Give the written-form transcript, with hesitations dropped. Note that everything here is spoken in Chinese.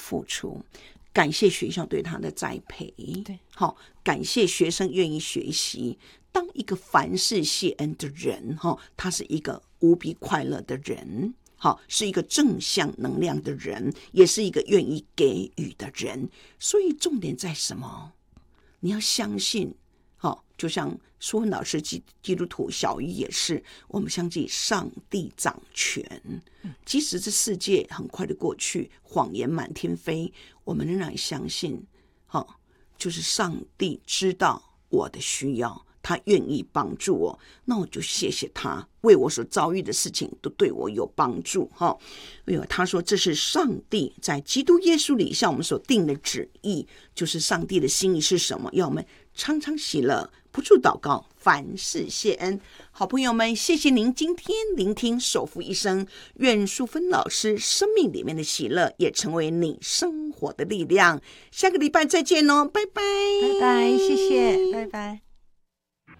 付出，感谢学校对他的栽培， 对， 好，感谢学生愿意学习。当一个凡事谢恩的人，他是一个无比快乐的人，好，是一个正向能量的人，也是一个愿意给予的人。所以重点在什么？你要相信，就像苏文老师基督徒，小鱼也是，我们相信上帝掌权。即使这世界很快的过去，谎言满天飞，我们仍然相信，就是上帝知道我的需要，他愿意帮助我，那我就谢谢他，为我所遭遇的事情都对我有帮助。他说这是上帝在基督耶稣里向我们所定的旨意，就是上帝的心意是什么，要我们常常喜乐，不住祷告，凡事谢恩。好朋友们，谢谢您今天聆听守护一生，愿淑芬老师生命里面的喜乐也成为你生活的力量。下个礼拜再见哦，拜拜， 拜拜，谢谢，拜拜。